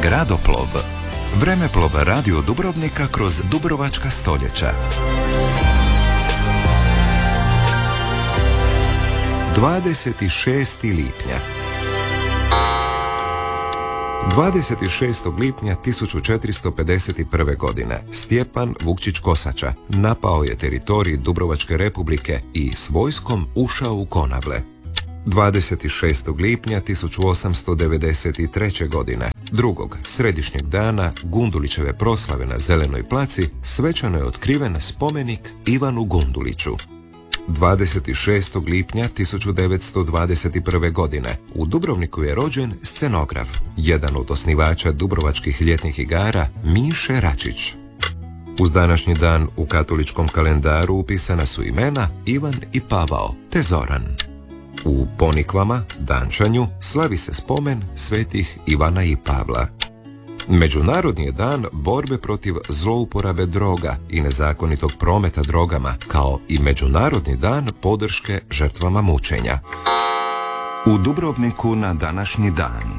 Gradoplov. Vremeplov radio Dubrovnika kroz dubrovačka stoljeća. 26. lipnja. 26. lipnja 1451. godine Stjepan Vukčić Kosača napao je teritorij Dubrovačke republike i s vojskom ušao u Konavle. 26. lipnja 1893. godine, drugog središnjeg dana Gundulićeve proslave na Zelenoj placi, svečano je otkriven spomenik Ivanu Gunduliću. 26. lipnja 1921. godine u Dubrovniku je rođen scenograf, jedan od osnivača dubrovačkih ljetnih igara, Miše Račić. Uz današnji dan u katoličkom kalendaru upisana su imena Ivan i Pavao te Zoran. U Ponikvama, Dančanju, slavi se spomen svetih Ivana i Pavla. Međunarodni je dan borbe protiv zlouporabe droga i nezakonitog prometa drogama, kao i Međunarodni dan podrške žrtvama mučenja. U Dubrovniku na današnji dan.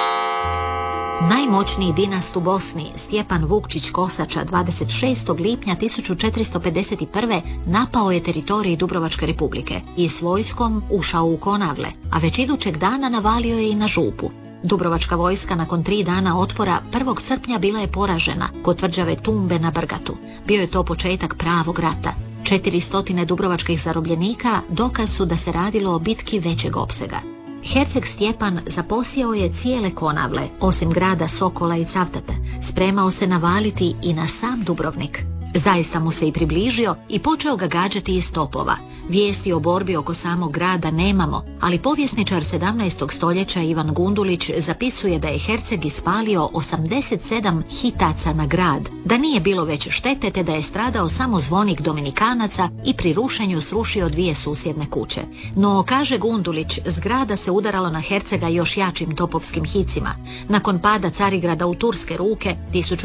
Najmoćniji dinast u Bosni, Stjepan Vukčić Kosača, 26. lipnja 1451. napao je teritorij Dubrovačke republike i s vojskom ušao u Konavle, a već idućeg dana navalio je i na Župu. Dubrovačka vojska nakon 3 dana otpora 1. srpnja bila je poražena kod tvrđave Tumbe na Brgatu. Bio je to početak pravog rata. 400 dubrovačkih zarobljenika dokaz su da se radilo o bitki većeg opsega. Herceg Stjepan zaposjeo je cijele Konavle, osim grada Sokola i Cavtata. Spremao se navaliti i na sam Dubrovnik. Zaista mu se i približio i počeo ga gađati iz topova. Vijesti o borbi oko samog grada nemamo, ali povjesničar 17. stoljeća Ivan Gundulić zapisuje da je herceg ispalio 87 hitaca na grad, da nije bilo veće štete te da je stradao samo zvonik Dominikanaca i pri rušenju srušio 2 susjedne kuće. No, kaže Gundulić, zgrada se udaralo na hercega još jačim topovskim hicima. Nakon pada Carigrada u turske ruke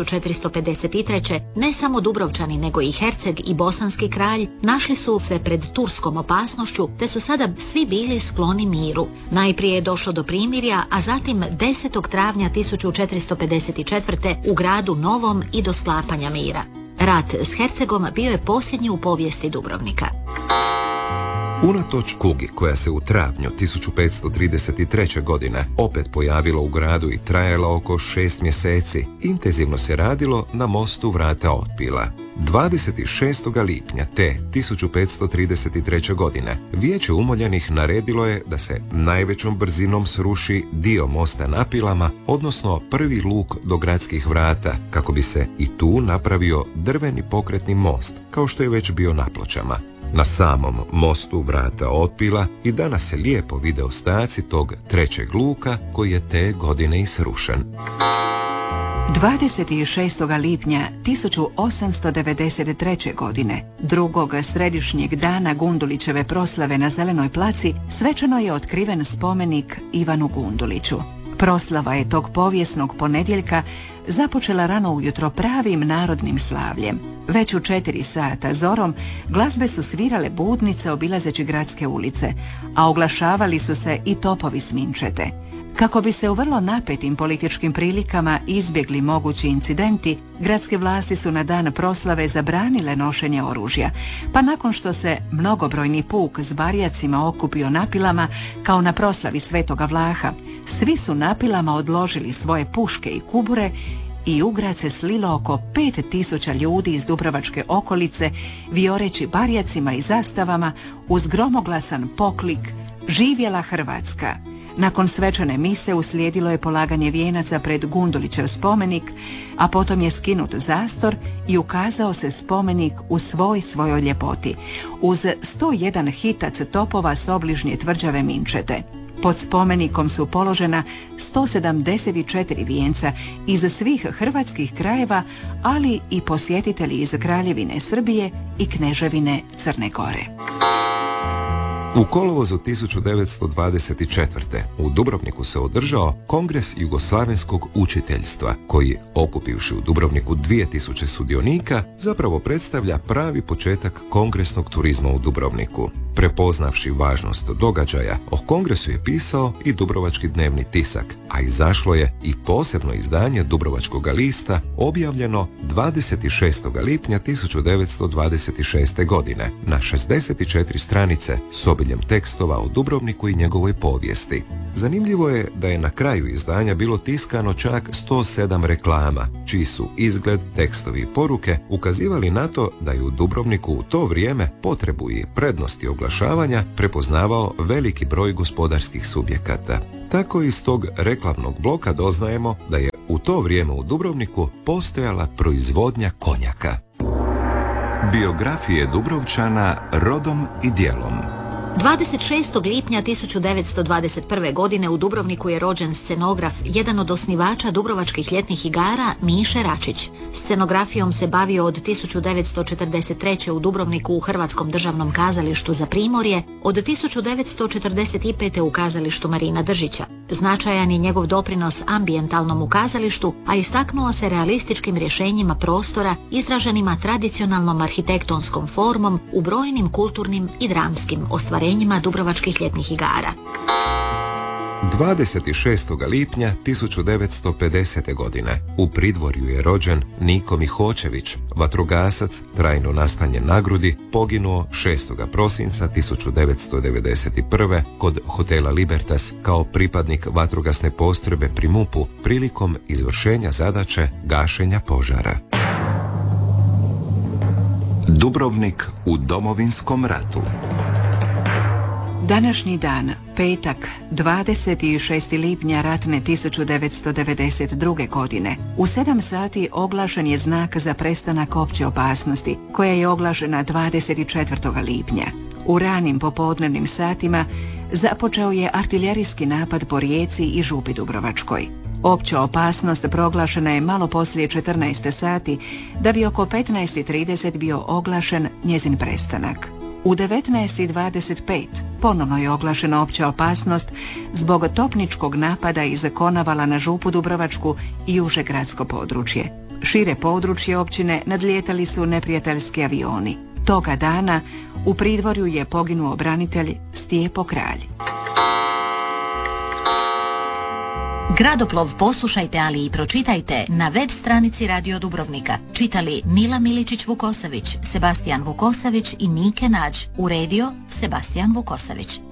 1453. ne samo Dubrovčani nego i herceg i bosanski kralj našli su se pred turskom opasnošću te su sada svi bili skloni miru. Najprije je došlo do primirja, a zatim 10. travnja 1454. u gradu Novom i do sklapanja mira. Rat s hercegom bio je posljednji u povijesti Dubrovnika. Unatoč kugi koja se u travnju 1533. godine opet pojavila u gradu i trajala oko 6 mjeseci, intenzivno se radilo na mostu Vrata Otpila. 26. lipnja te 1533. godine Vijeće umoljenih naredilo je da se najvećom brzinom sruši dio mosta na Pilama, odnosno prvi luk do gradskih vrata, kako bi se i tu napravio drveni pokretni most, kao što je već bio na Pločama. Na samom mostu Vrata Otpila i danas se lijepo vide ostaci tog trećeg luka koji je te godine i srušen. 26. lipnja 1893. godine, drugog središnjeg dana Gundulićeve proslave na Zelenoj placi, svečano je otkriven spomenik Ivanu Gunduliću. Proslava je tog povijesnog ponedjeljka započela rano ujutro pravim narodnim slavljem. Već u 4 sata zorom glazbe su svirale budnice obilazeći gradske ulice, a oglašavali su se i topovi s minčete. Kako bi se u vrlo napetim političkim prilikama izbjegli mogući incidenti, gradske vlasti su na dan proslave zabranile nošenje oružja, pa nakon što se mnogobrojni puk s barijacima okupio na Pilama, kao na proslavi Svetoga Vlaha, svi su na Pilama odložili svoje puške i kubure i u grad se slilo oko 5000 ljudi iz Dubrovačke okolice, vioreći barijacima i zastavama uz gromoglasan poklik "Živjela Hrvatska". Nakon svečane mise uslijedilo je polaganje vijenaca pred Gundulićev spomenik, a potom je skinut zastor i ukazao se spomenik u svojoj ljepoti, uz 101 hitac topova s obližnje tvrđave minčete. Pod spomenikom su položena 174 vijenca iz svih hrvatskih krajeva, ali i posjetitelji iz Kraljevine Srbije i Kneževine Crne Gore. U kolovozu 1924. u Dubrovniku se održao Kongres jugoslavenskog učiteljstva, koji, okupivši u Dubrovniku 2000 sudionika, zapravo predstavlja pravi početak kongresnog turizma u Dubrovniku. Prepoznavši važnost događaja, o kongresu je pisao i Dubrovački dnevni tisak, a izašlo je i posebno izdanje Dubrovačkog lista, objavljeno 26. lipnja 1926. godine na 64 stranice s obiljem tekstova o Dubrovniku i njegovoj povijesti. Zanimljivo je da je na kraju izdanja bilo tiskano čak 107 reklama, čiji su izgled, tekstovi i poruke ukazivali na to da je u Dubrovniku u to vrijeme potrebu i prednosti oglašavanja prepoznavao veliki broj gospodarskih subjekata. Tako iz tog reklamnog bloka doznajemo da je u to vrijeme u Dubrovniku postojala proizvodnja konjaka. Biografije Dubrovčana rodom i djelom. 26. lipnja 1921. godine u Dubrovniku je rođen scenograf, jedan od osnivača Dubrovačkih ljetnih igara, Miše Račić. Scenografijom se bavio od 1943. u Dubrovniku u Hrvatskom državnom kazalištu za Primorje, od 1945. u kazalištu Marina Držića. Značajan je njegov doprinos ambijentalnom kazalištu, a istaknuo se realističkim rješenjima prostora izraženima tradicionalnom arhitektonskom formom u brojnim kulturnim i dramskim ostvarenjima Dubrovačkih ljetnih igara. 26. lipnja 1950. godine u Pridvorju je rođen Niko Mihočević, vatrogasac, trajno nastanjen na Grudi, poginuo 6. prosinca 1991. kod hotela Libertas kao pripadnik vatrogasne postrojbe pri MUP-u prilikom izvršenja zadaće gašenja požara. Dubrovnik u Domovinskom ratu. Današnji dan, petak, 26. lipnja ratne 1992. godine, u 7 sati oglašen je znak za prestanak opće opasnosti, koja je oglašena 24. lipnja. U ranim popodnevnim satima započeo je artiljerijski napad po Rijeci i Župi Dubrovačkoj. Opća opasnost proglašena je malo poslije 14 sati, da bi oko 15:30 bio oglašen njezin prestanak. U 19:25 ponovno je oglašena opća opasnost zbog topničkog napada iz Konavala na Župu Dubrovačku i uže gradsko područje. Šire područje općine nadlijetali su neprijateljski avioni. Toga dana u Pridvorju je poginuo branitelj Stijepo Kralj. Gradoplov poslušajte, ali i pročitajte na web stranici Radio Dubrovnika. Čitali Mila Miličić-Vukosavić, Sebastijan Vukosavić i Nike Nađ. Uredio Sebastijan Vukosavić.